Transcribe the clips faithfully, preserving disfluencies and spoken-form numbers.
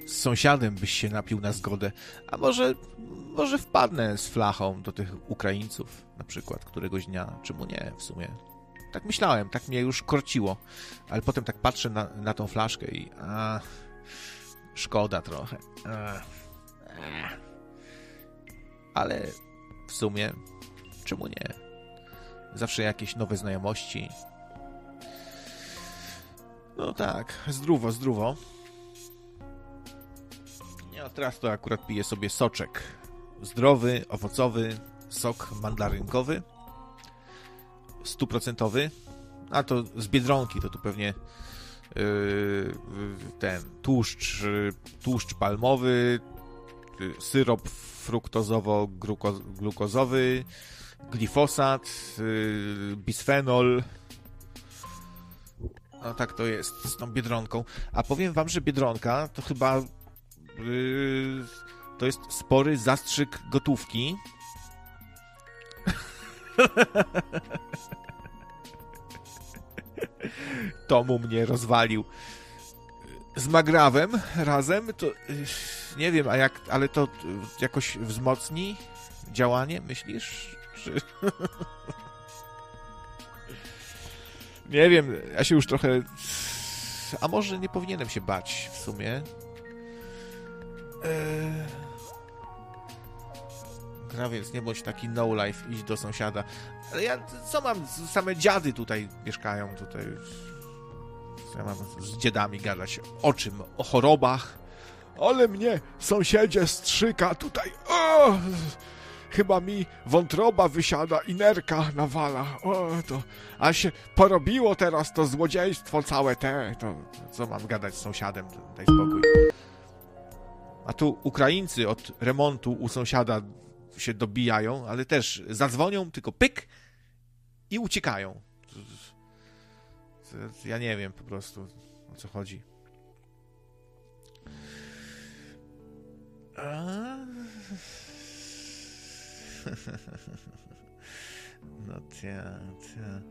z sąsiadem byś się napił na zgodę, a może, może wpadnę z flachą do tych Ukraińców na przykład któregoś dnia, czemu nie w sumie. Tak myślałem, tak mnie już korciło, ale potem tak patrzę na, na tą flaszkę i a, szkoda trochę. A, a. Ale w sumie czemu nie? Zawsze jakieś nowe znajomości. No tak, zdrowo, zdrowo. Ja teraz to akurat piję sobie soczek. Zdrowy, owocowy, sok mandarynkowy. Stuprocentowy. A to z Biedronki, to tu pewnie yy, ten tłuszcz, tłuszcz palmowy, syrop fruktozowo-glukozowy, glifosat, yy, bisfenol. No tak to jest z tą Biedronką. A powiem wam, że Biedronka to chyba yy, to jest spory zastrzyk gotówki. Tomu mnie rozwalił. Z Magrawem razem to yy, nie wiem, a jak, ale to jakoś wzmocni działanie, myślisz? Czy... Nie wiem, ja się już trochę... A może nie powinienem się bać w sumie. Eee... Gra, więc nie bądź taki no life, idź do sąsiada. Ale ja co mam? Same dziady tutaj mieszkają. Tutaj. Ja mam z dziadami gadać. O czym? O chorobach. Ale mnie sąsiedzie strzyka tutaj. O! Chyba mi wątroba wysiada i nerka nawala. O, to... A się porobiło teraz to złodziejstwo całe te. To co mam gadać z sąsiadem? Daj spokój. A tu Ukraińcy od remontu u sąsiada się dobijają, ale też zadzwonią, tylko pyk i uciekają. Ja nie wiem po prostu, o co chodzi. A... No tia, tia.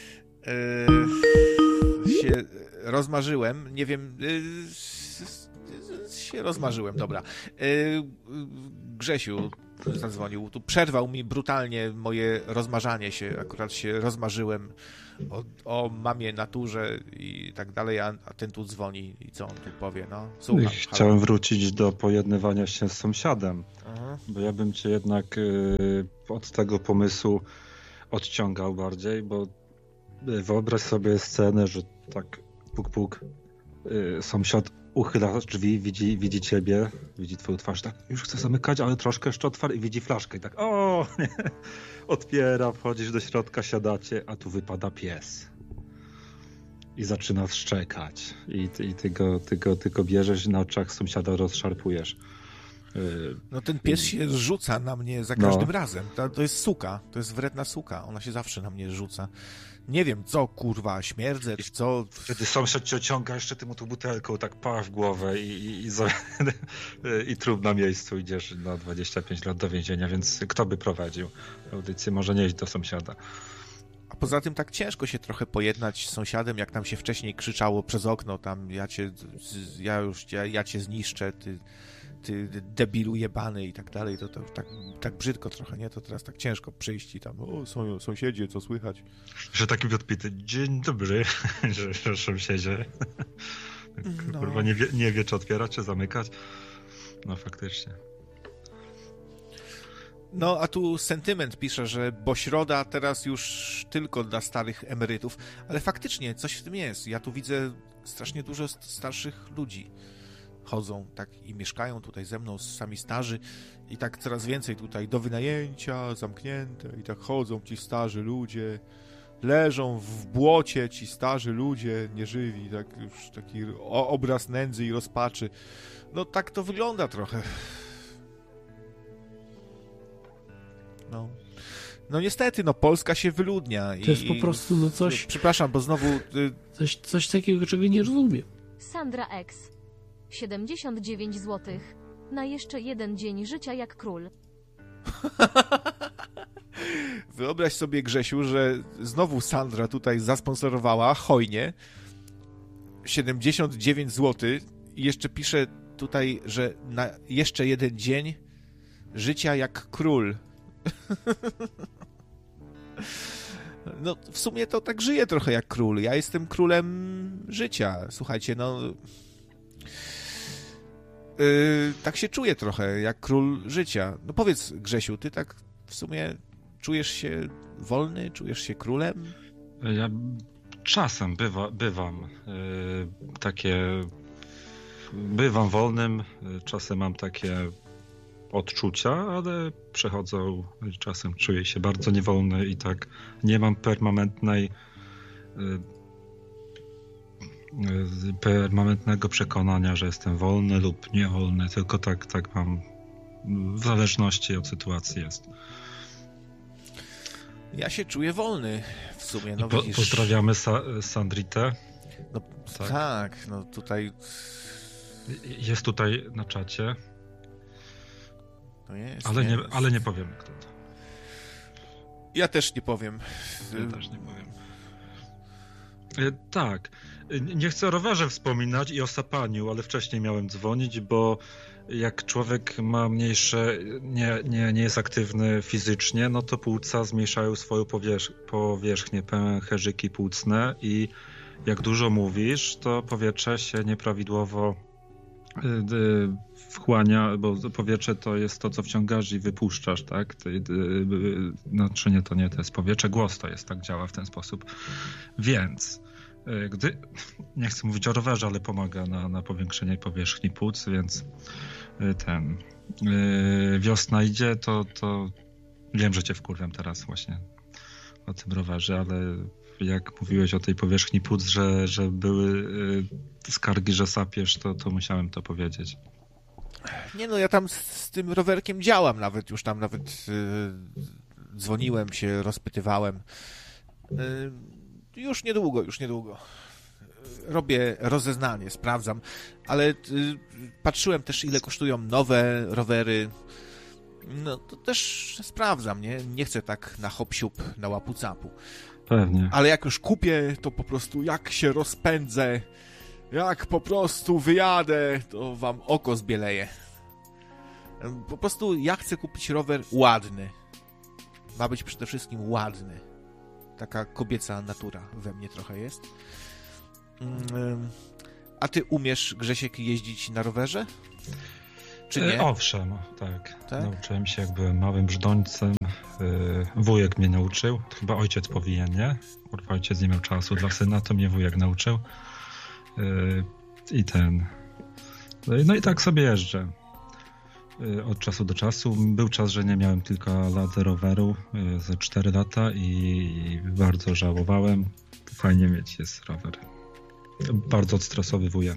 Yy, się rozmarzyłem, nie wiem, yy, się rozmarzyłem, dobra. Yy, Grzesiu zadzwonił, tu przerwał mi brutalnie moje rozmarzanie się, akurat się rozmarzyłem o, o mamie, naturze i tak dalej, a, a ten tu dzwoni i co on tu powie, no? Słucham. Chciałem halo. wrócić do pojednywania się z sąsiadem, Aha. bo ja bym cię jednak y, od tego pomysłu odciągał bardziej, bo wyobraź sobie scenę, że tak puk puk, y, sąsiad uchyla drzwi, widzi, widzi ciebie, widzi twoją twarz, tak już chce zamykać, ale troszkę jeszcze otwarł i widzi flaszkę i tak o, nie. Otwiera, wchodzisz do środka, siadacie, a tu wypada pies i zaczyna szczekać i, i ty, go, ty, go, ty go bierzesz i na oczach sąsiada rozszarpujesz. No ten pies się rzuca na mnie za każdym no. razem. To, to jest suka, to jest wredna suka. Ona się zawsze na mnie rzuca. Nie wiem, co, kurwa, śmierdzę, czy co. Wtedy sąsiad cię ociąga jeszcze tym tą butelką, tak pa w głowę i, i, i, za, i trup na miejscu, idziesz na dwadzieścia pięć lat do więzienia, więc kto by prowadził audycję? Może nie iść do sąsiada. A poza tym tak ciężko się trochę pojednać z sąsiadem, jak tam się wcześniej krzyczało przez okno, tam ja cię, ja już, ja, ja cię zniszczę, ty... ty debilu jebany i tak dalej, to, to tak, tak brzydko trochę, nie? To teraz tak ciężko przyjść i tam, o, są, sąsiedzie, co słychać? Że taki odpity, dzień dobry, że, że sąsiedzie. No. Kurwa, nie wie, nie wie, czy otwierać, czy zamykać. No faktycznie. No, a tu sentyment pisze, że bo środa teraz już tylko dla starych emerytów, ale faktycznie coś w tym jest. Ja tu widzę strasznie dużo starszych ludzi. Chodzą tak i mieszkają tutaj ze mną, sami starzy i tak coraz więcej tutaj do wynajęcia, zamknięte i tak chodzą ci starzy ludzie, leżą w błocie ci starzy ludzie nieżywi, tak już taki obraz nędzy i rozpaczy. No tak to wygląda trochę. No. No niestety, no Polska się wyludnia. To jest i, po prostu no coś... Przepraszam, bo znowu... Coś, coś takiego, czego nie rozumiem. Sandra X. siedemdziesiąt dziewięć złotych. Na jeszcze jeden dzień życia jak król. Wyobraź sobie, Grzesiu, że znowu Sandra tutaj zasponsorowała hojnie siedemdziesiąt dziewięć złotych i jeszcze pisze tutaj, że na jeszcze jeden dzień życia jak król. No, w sumie to tak żyję trochę jak król. Ja jestem królem życia. Słuchajcie, no... Yy, tak się czuję trochę, jak król życia. No powiedz, Grzesiu, ty tak w sumie czujesz się wolny? Czujesz się królem? Ja czasem bywa, bywam yy, takie... Bywam wolnym, czasem mam takie odczucia, ale przechodzą, czasem czuję się bardzo niewolny i tak nie mam permanentnej permanentnego przekonania, że jestem wolny lub niewolny, tylko tak, tak mam w zależności od sytuacji jest. Ja się czuję wolny w sumie. No, po, widzisz... Pozdrawiamy Sa Sandritę. No, tak. tak, no tutaj... Jest tutaj na czacie. To jest, ale, nie, nie, ale nie powiem kto to. Ja też nie powiem. Ja też nie powiem. E, tak. Nie chcę o rowerze wspominać i o sapaniu, ale wcześniej miałem dzwonić, bo jak człowiek ma mniejsze, nie, nie, nie jest aktywny fizycznie, no to płuca zmniejszają swoją powierz powierzchnię, pęcherzyki płucne i jak dużo mówisz, to powietrze się nieprawidłowo wchłania, bo powietrze to jest to, co wciągasz i wypuszczasz, tak? Znaczy nie, to nie, to jest powietrze, głos to jest, tak działa w ten sposób. Więc gdy, nie chcę mówić o rowerze, ale pomaga na, na powiększenie powierzchni płuc, więc ten wiosna idzie, to, to wiem, że cię wkurwiam teraz właśnie o tym rowerze, ale jak mówiłeś o tej powierzchni płuc, że, że były skargi, że sapiesz, to, to musiałem to powiedzieć. Nie no, ja tam z, z tym rowerkiem działam nawet, już tam nawet yy, dzwoniłem się, rozpytywałem. Yy, już niedługo, już niedługo. Robię rozeznanie, sprawdzam, ale yy, patrzyłem też, ile kosztują nowe rowery. No to też sprawdzam, nie? Nie chcę tak na hop-siup, na łapu-capu. Pewnie. Ale jak już kupię, to po prostu jak się rozpędzę, jak po prostu wyjadę, to wam oko zbieleje. Po prostu ja chcę kupić rower ładny. Ma być przede wszystkim ładny. Taka kobieca natura we mnie trochę jest. A ty umiesz, Grzesiek, jeździć na rowerze? Czy nie? E, owszem, tak. tak. Nauczyłem się, jak byłem małym brzdącem. Wujek mnie nauczył. Chyba ojciec powinien, nie? Kurwa, ojciec nie miał czasu dla syna, to mnie wujek nauczył. I ten... No i tak sobie jeżdżę. Od czasu do czasu. Był czas, że nie miałem kilka lat roweru, ze cztery lata i bardzo żałowałem. Fajnie mieć jest rower. Bardzo odstresowywuje.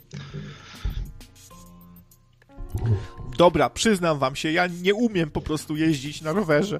Dobra, przyznam wam się, ja nie umiem po prostu jeździć na rowerze.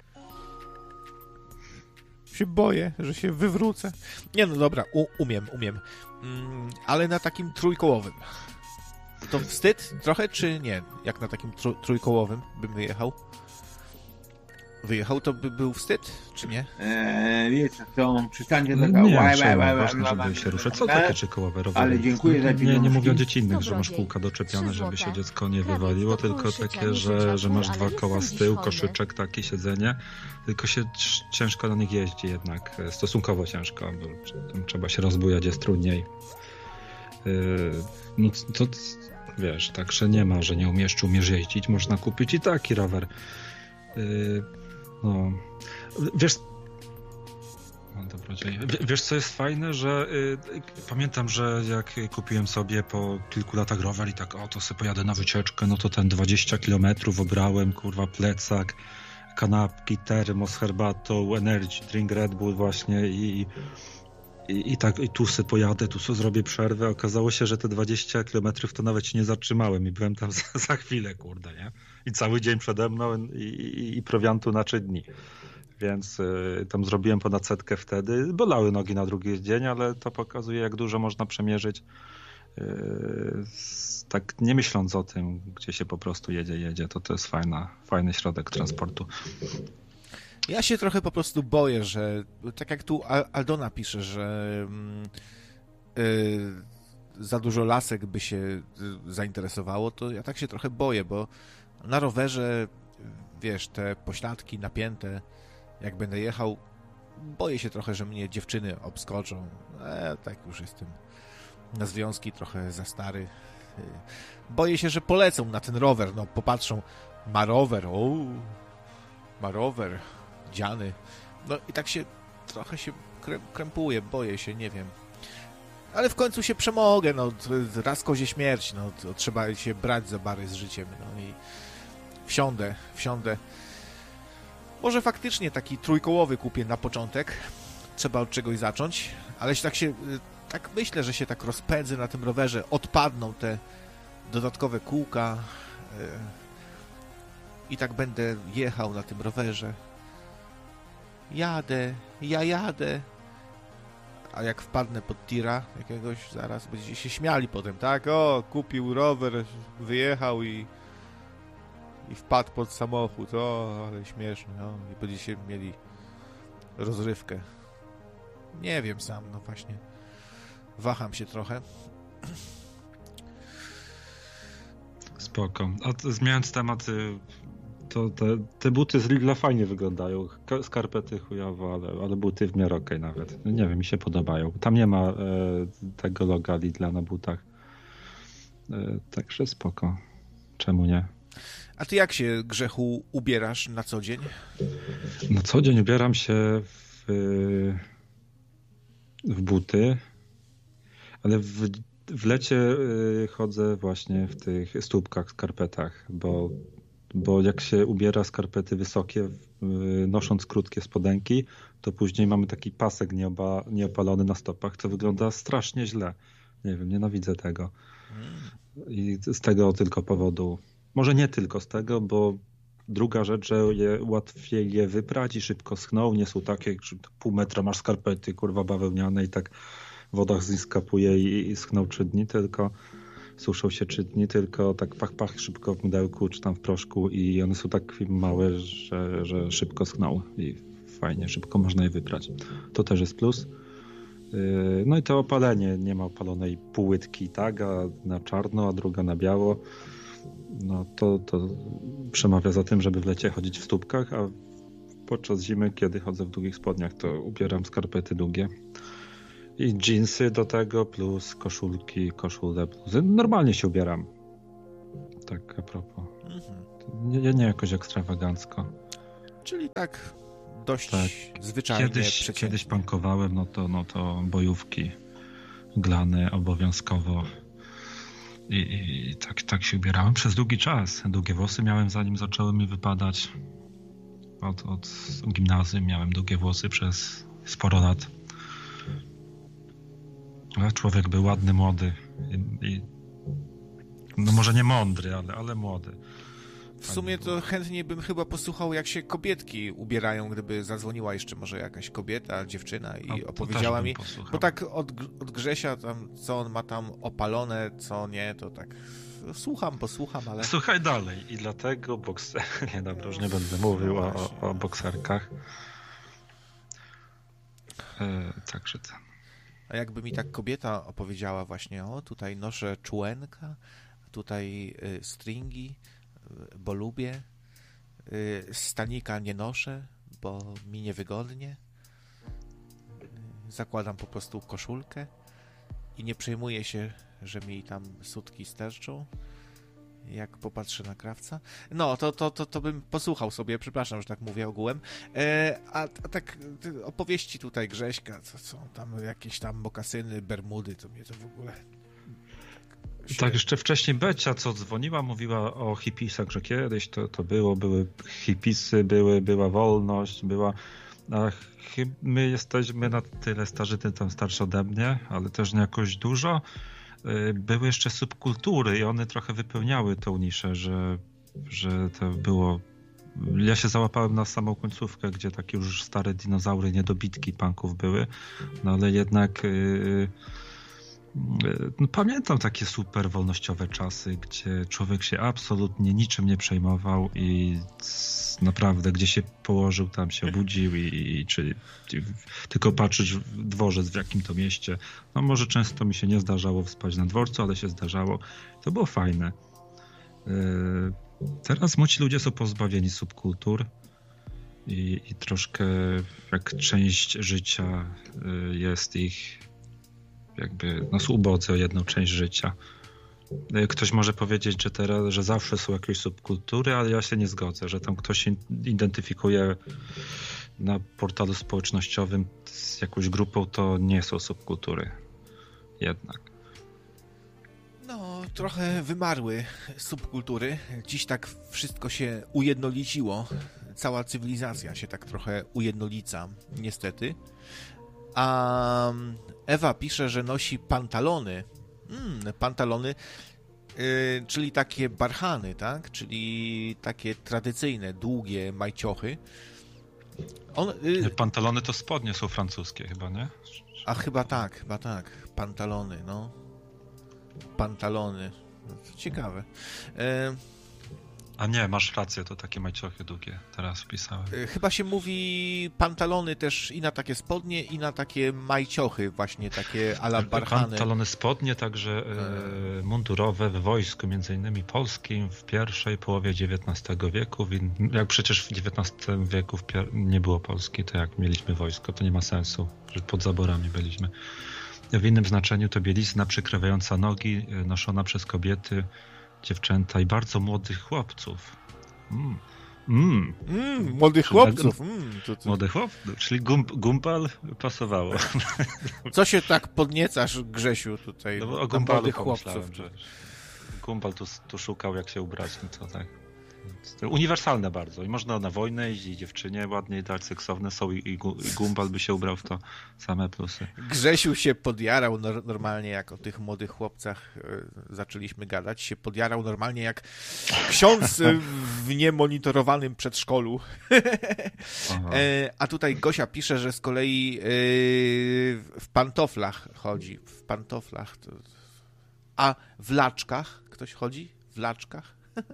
Się boję, że się wywrócę. Nie no dobra, u, umiem, umiem. Mm, ale na takim trójkołowym. To wstyd trochę, czy nie? Jak na takim tr trójkołowym bym wyjechał? Wyjechał, to by był wstyd, czy nie? Eee, wiesz, to przystanie taka... Nie, ważne, żeby się ruszać. Co takie trzykołowe rowery? Ale dziękuję za Nie, nie mówię o dziecinnych, że masz kółka doczepiane, żeby się dziecko nie wywaliło, tylko takie, że, że masz dwa koła z tyłu, koszyczek, takie siedzenie, tylko się ciężko na nich jeździ jednak, stosunkowo ciężko, bo trzeba się rozbujać, jest trudniej. No to wiesz, także nie ma, że nie umiesz, czy umiesz jeździć, można kupić i taki rower. No, wiesz, no dobrodziej. Wiesz, co jest fajne, że y, pamiętam, że jak kupiłem sobie po kilku latach rower i tak, o, to sobie pojadę na wycieczkę, no to ten dwadzieścia kilometrów obrałem, kurwa, plecak, kanapki, termos, herbatą, energy drink, Red Bull właśnie i, i, i tak, i tu sobie pojadę, tu sobie zrobię przerwę. Okazało się, że te dwadzieścia kilometrów to nawet się nie zatrzymałem i byłem tam za, za chwilę, kurde, nie? I cały dzień przede mną i, i, i prowiantu na trzy dni. Więc y, tam zrobiłem ponad setkę wtedy. Bolały nogi na drugi dzień, ale to pokazuje, jak dużo można przemierzyć. Y, tak nie myśląc o tym, gdzie się po prostu jedzie, jedzie. To to jest fajna, fajny środek transportu. Ja się trochę po prostu boję, że tak jak tu Aldona pisze, że yy, za dużo lasek by się y, zainteresowało, to ja tak się trochę boję, bo na rowerze, wiesz, te pośladki napięte, jak będę jechał, boję się trochę, że mnie dziewczyny obskoczą. E, tak już jestem na związki trochę za stary. Boję się, że polecą na ten rower, no popatrzą, ma rower, o, ma rower, dziany. No i tak się trochę się krępuję, boję się, nie wiem. Ale w końcu się przemogę, no raz kozie śmierć, no to trzeba się brać za bary z życiem, no i wsiądę, wsiądę. Może faktycznie taki trójkołowy kupię na początek, trzeba od czegoś zacząć, ale tak się, tak myślę, że się tak rozpędzę na tym rowerze, odpadną te dodatkowe kółka yy, i tak będę jechał na tym rowerze. Jadę, ja jadę. A jak wpadnę pod tira jakiegoś, zaraz będziecie się śmiali potem, tak? O, kupił rower, wyjechał i i wpadł pod samochód. O, ale śmieszne. No. I będziecie mieli rozrywkę. Nie wiem sam, no właśnie. Waham się trochę. Spoko. A to, zmieniając temat, to te, te buty z Lidla fajnie wyglądają. Skarpety chujowo, ale, ale buty w miarę okej nawet. Nie wiem, mi się podobają. Tam nie ma e, tego loga Lidla na butach. E, także spoko. Czemu nie? A ty jak się, Grzechu, ubierasz na co dzień? Na co dzień ubieram się w, w buty, ale w, w lecie chodzę właśnie w tych stópkach, skarpetach, bo, bo jak się ubiera skarpety wysokie, nosząc krótkie spodenki, to później mamy taki pasek nieoba, nieopalony na stopach, co wygląda strasznie źle. Nie wiem, nienawidzę tego. I z tego tylko powodu. Może nie tylko z tego, bo druga rzecz, że je, łatwiej je wyprać i szybko schną. Nie są takie, że pół metra masz skarpety, kurwa, bawełniane i tak w wodach zyskapuje i, i schną trzy dni, tylko suszą się trzy dni, tylko tak pach, pach, szybko w mydełku czy tam w proszku i one są tak małe, że, że szybko schną i fajnie, szybko można je wyprać. To też jest plus. No i to opalenie, nie ma opalonej półłytki, tak, a na czarno, a druga na biało. No to, to przemawia za tym, żeby w lecie chodzić w stópkach, a podczas zimy, kiedy chodzę w długich spodniach, to ubieram skarpety długie. I dżinsy do tego, plus koszulki, koszule, bluzy. Normalnie się ubieram. Tak a propos. Mhm. Nie, nie jakoś ekstrawagancko. Czyli tak dość tak. zwyczajnie. Kiedyś, kiedyś punkowałem, no to, no to bojówki, glany obowiązkowo. I, i, i tak, tak się ubierałem przez długi czas. Długie włosy miałem, zanim zaczęły mi wypadać. Od, od gimnazjum miałem długie włosy przez sporo lat. Ale człowiek był ładny, młody. I, i, no może nie mądry, ale, ale młody. W sumie to chętnie bym chyba posłuchał, jak się kobietki ubierają, gdyby zadzwoniła jeszcze może jakaś kobieta, dziewczyna i no, opowiedziała mi. Posłuchał. Bo tak od, od Grzesia, tam, co on ma tam opalone, co nie, to tak słucham, posłucham, ale... Słuchaj dalej i dlatego bokser... Nie, dobra, już nie będę mówił no o, o bokserkach. E, także ten. A jakby mi tak kobieta opowiedziała właśnie, o tutaj noszę człenka, tutaj y, stringi, bo lubię, stanika nie noszę, bo mi niewygodnie, zakładam po prostu koszulkę i nie przejmuję się, że mi tam sutki sterczą, jak popatrzę na krawca. No, to, to, to, to bym posłuchał sobie, przepraszam, że tak mówię ogółem. E, a, a tak opowieści tutaj Grześka, co są tam jakieś tam mokasyny, bermudy, to mnie to w ogóle... Tak, jeszcze wcześniej Becia, co dzwoniła, mówiła o hipisach, że kiedyś to, to było, były hipisy, były, była wolność, była... A my jesteśmy na tyle starzy, ty tam starszy ode mnie, ale też nie jakoś dużo. Były jeszcze subkultury i one trochę wypełniały tą niszę, że, że to było... Ja się załapałem na samą końcówkę, gdzie takie już stare dinozaury, niedobitki punków były, no ale jednak... Yy... No, pamiętam takie super wolnościowe czasy, gdzie człowiek się absolutnie niczym nie przejmował i naprawdę gdzie się położył, tam się obudził i, i czy i tylko patrzeć w dworzec w jakim to mieście. No może często mi się nie zdarzało spać na dworcu, ale się zdarzało. To było fajne. Teraz młodzi ludzie są pozbawieni subkultur i, i troszkę jak część życia jest ich jakby no, są ubodzy o jedną część życia. Ktoś może powiedzieć, że teraz, że zawsze są jakieś subkultury, ale ja się nie zgodzę, że tam ktoś się identyfikuje na portalu społecznościowym z jakąś grupą, to nie są subkultury. Jednak. No, trochę wymarły subkultury. Dziś tak wszystko się ujednoliciło. Cała cywilizacja się tak trochę ujednolica, niestety. A Ewa pisze, że nosi pantalony. Mm, pantalony, yy, czyli takie barchany, tak? Czyli takie tradycyjne, długie majciochy. On, yy... Pantalony to spodnie są francuskie chyba, nie? A chyba tak, chyba tak. Pantalony, no. Pantalony. Ciekawe. Yy... A nie, masz rację, to takie majciochy długie, teraz wpisałem. Chyba się mówi pantalony też i na takie spodnie, i na takie majciochy, właśnie takie a la barchany. Pantalony, spodnie, także e, mundurowe w wojsku, między innymi polskim, w pierwszej połowie dziewiętnastego wieku. Jak przecież w dziewiętnastym wieku w pier- nie było Polski, to jak mieliśmy wojsko, to nie ma sensu, że pod zaborami byliśmy. W innym znaczeniu to bielizna przykrywająca nogi, noszona przez kobiety, dziewczęta i bardzo młodych chłopców. Mm. Mm. Mm, młodych czyli chłopców. Mm, to, to... Młody chłop, czyli gump, gumpal pasowało. Co się tak podniecasz, Grzesiu, tutaj? No bo o gumpalu pomyślałem, że gumpal tu, tu szukał, jak się ubrać, no to tak. Uniwersalne bardzo. I można na wojnę iść i dziewczynie ładnie i tak seksowne są i, i, i gumbal by się ubrał w to, same plusy. Grzesiu się podjarał no, normalnie, jak o tych młodych chłopcach y, zaczęliśmy gadać, się podjarał normalnie jak ksiądz y, w niemonitorowanym przedszkolu. e, a tutaj Gosia pisze, że z kolei y, w pantoflach chodzi. W pantoflach. To... A w laczkach ktoś chodzi? W laczkach?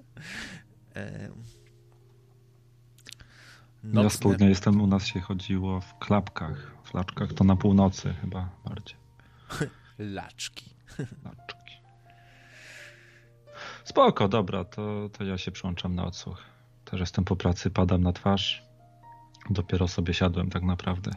Nocne... Ja spóźnia jestem, u nas się chodziło w klapkach, w laczkach, to na północy chyba bardziej. Laczki. Laczki. Spoko, dobra, to, to ja się przyłączam na odsłuch. Też jestem po pracy, padam na twarz. Dopiero sobie siadłem tak naprawdę.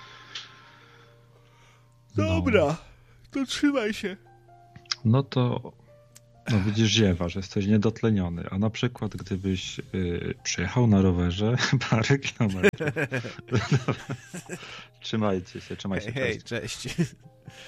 No. Dobra, to trzymaj się. No to... No widzisz, ziewasz, jesteś niedotleniony, a na przykład gdybyś yy, przyjechał na rowerze parę kilometrów. Trzymajcie się, trzymaj się. Hej, hej, cześć.